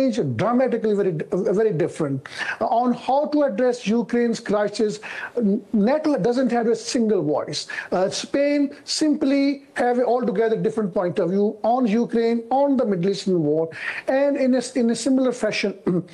change dramatically, very different. On how to address Ukraine's crisis, NATO doesn't have a single voice. Spain simply have an altogether different point of view on Ukraine, on the Middle Eastern war, and in a similar fashion,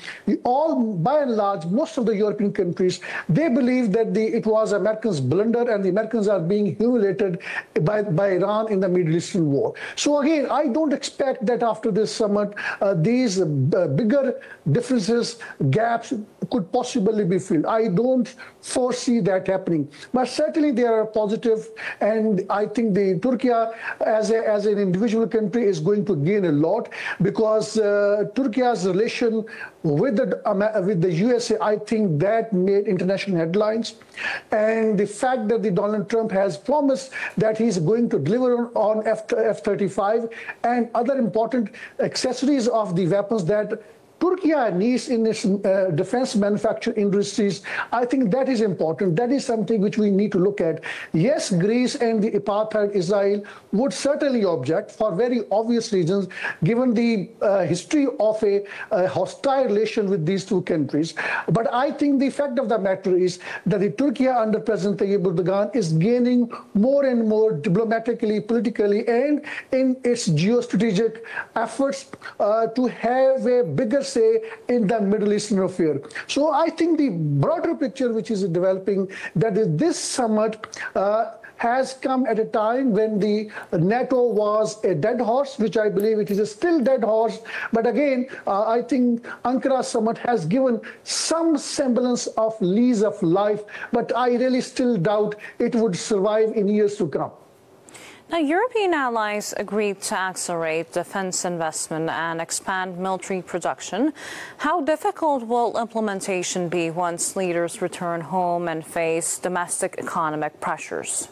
by and large, most of the European countries, they believe that it was Americans' blunder and the Americans are being humiliated by Iran in the Middle Eastern war. So again, I don't expect that after this summit, these bigger differences, gaps could possibly be filled. I don't foresee that happening. But certainly they are positive, and I think Turkey as an individual country is going to gain a lot, because Turkey's relation with the USA, I think that made international headlines. And the fact that Donald Trump has promised that he's going to deliver on F-35 and other important accessories of the weapons that Turkey needs in its defense manufacturing industries, I think that is important. That is something which we need to look at. Yes, Greece and the apartheid Israel would certainly object for very obvious reasons, given the history of a hostile relation with these two countries. But I think the fact of the matter is that Turkey under President Tayyip Erdogan is gaining more and more diplomatically, politically, and in its geostrategic efforts to have a bigger say in the Middle Eastern affair. So I think the broader picture which is developing, that is this summit has come at a time when the NATO was a dead horse, which I believe it is a still dead horse. But again, I think Ankara summit has given some semblance of lease of life, but I really still doubt it would survive in years to come. Now, European allies agreed to accelerate defense investment and expand military production. How difficult will implementation be once leaders return home and face domestic economic pressures?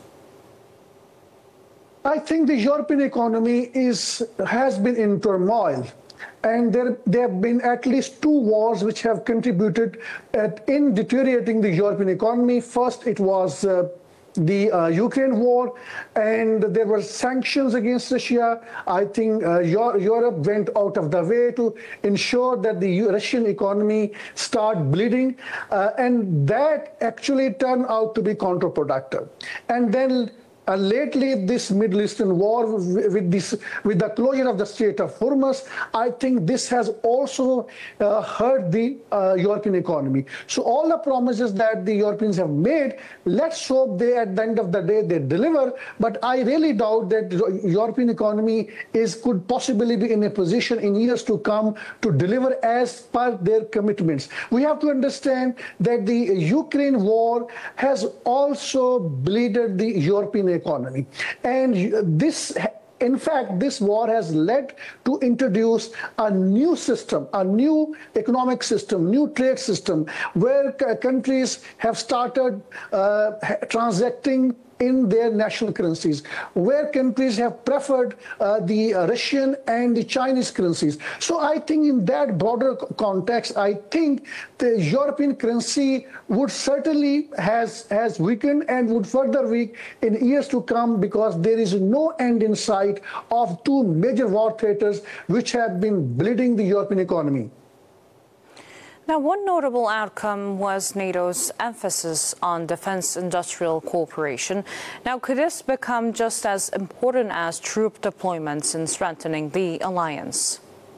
I think the European economy has been in turmoil. And there have been at least two wars which have contributed in deteriorating the European economy. First, it was the Ukraine war, and there were sanctions against Russia. I think Europe went out of the way to ensure that the Russian economy start bleeding, and that actually turned out to be counterproductive. And then lately, this Middle Eastern war with the closure of the Strait of Hormuz, I think this has also hurt the European economy. So all the promises that the Europeans have made, let's hope at the end of the day they deliver. But I really doubt that the European economy could possibly be in a position in years to come to deliver as per their commitments. We have to understand that the Ukraine war has also bleeded the European economy, and in fact, this war has led to introduce a new system, a new economic system, new trade system, where countries have started transacting in their national currencies, where countries have preferred the Russian and the Chinese currencies. So I think in that broader context, I think the European currency would certainly has weakened and would further weaken in years to come, because there is no end in sight of two major war theaters which have been bleeding the European economy. Now, one notable outcome was NATO's emphasis on defense industrial cooperation. Now, could this become just as important as troop deployments in strengthening the alliance?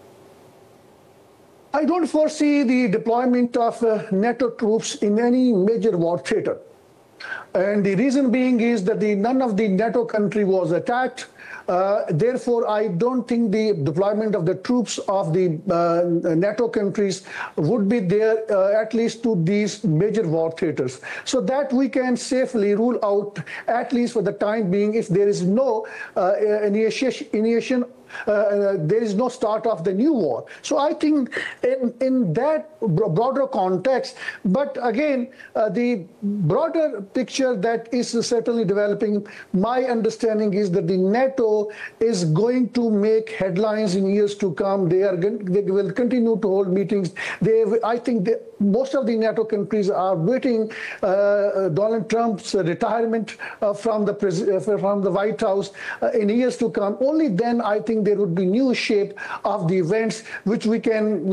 I don't foresee the deployment of NATO troops in any major war theater. And the reason being is that none of the NATO country was attacked. Therefore, I don't think the deployment of the troops of the NATO countries would be there, at least to these major war theaters. So that we can safely rule out, at least for the time being, if there is no initiation there is no start of the new war. So I think in that broader context, but again, the broader picture that is certainly developing, my understanding is that the NATO is going to make headlines in years to come. They will continue to hold meetings. I think most of the NATO countries are waiting Donald Trump's retirement from the White House in years to come. Only then I think there would be new shape of the events which we can